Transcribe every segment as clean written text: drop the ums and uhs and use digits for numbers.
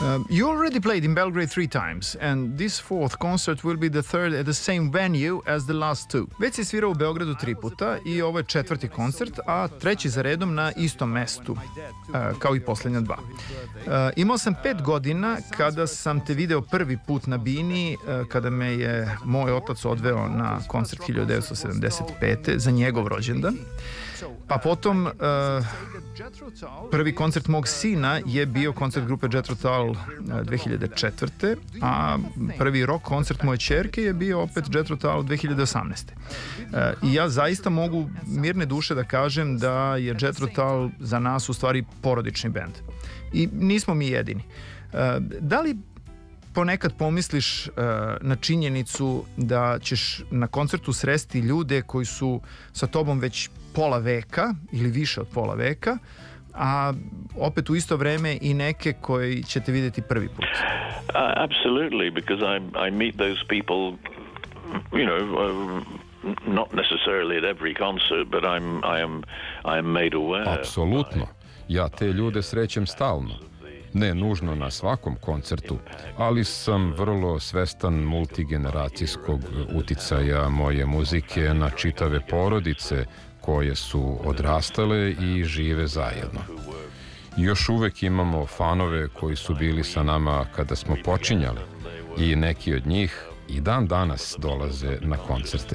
You already played in Belgrade 3 times, and this fourth concert will be the third at the same venue as the last two. Već si svirao u Beogradu 3 puta i ovo je 4. koncert, a 3. za redom na istom mestu, kao i poslednja 2. Imao sam 5 godina kada sam te video prvi put na bini, kada me je moj otac odveo na koncert 1975. za njegov rođendan. Pa potom prvi koncert mog sina je bio koncert grupe Jethro Tull 2004. A prvi rock koncert moje ćerke je bio opet Jethro Tull 2018. I ja zaista mogu mirne duše da kažem da je Jethro Tull za nas u stvari porodični bend. I nismo mi jedini. Da li ponekad pomisliš na činjenicu da ćeš na koncertu sresti ljude koji su sa tobom već pola veka ili više od pola veka, a opet u isto vreme i neke koji ćete vidjeti prvi put? Absolutely, because I meet those people, you know, not necessarily at every concert, but I am made aware. Apsolutno. Ja te ljude srećem stalno. Ne nužno na svakom koncertu, ali sam vrlo svestan multigeneracijskog uticaja moje muzike na čitave porodice koje su odrastale i žive zajedno. Još uvek imamo fanove koji su bili sa nama kada smo počinjali i neki od njih i dan danas dolaze na koncerte.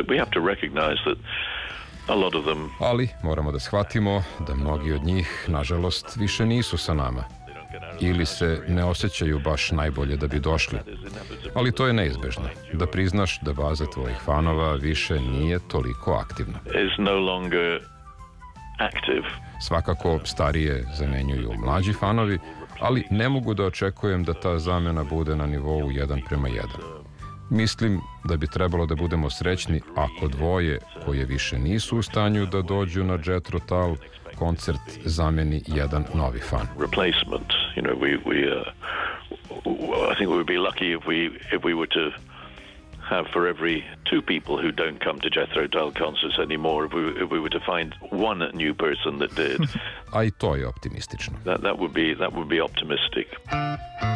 Ali moramo da shvatimo da mnogi od njih, nažalost, više nisu sa nama. Ili se ne osjećaju baš najbolje da bi došli. Ali to je neizbežno. Da priznaš da baza tvojih fanova više nije toliko aktivna. Svakako starije zamenjuju mlađi fanovi, ali ne mogu da očekujem da ta zamena bude na nivou 1:1. Mislim da bi trebalo da budemo srećni ako dvoje koje više nisu u stanju da dođu na Jethro Tull koncert zameni jedan novi fan. Replacement, you know, I think we would be lucky if we were to have for every 2 people who don't come to Jethro Tull concerts anymore, if we were to find one new person that did. A i to je optimistično. That would be optimistic.